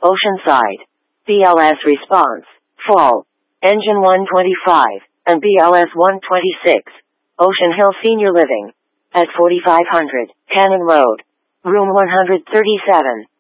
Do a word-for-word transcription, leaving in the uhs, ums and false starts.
Oceanside. B L S response, fall. Engine one twenty-five, and B L S one twenty-six. Ocean Hill Senior Living. At forty-five hundred, Cannon Road. Room one thirty-seven.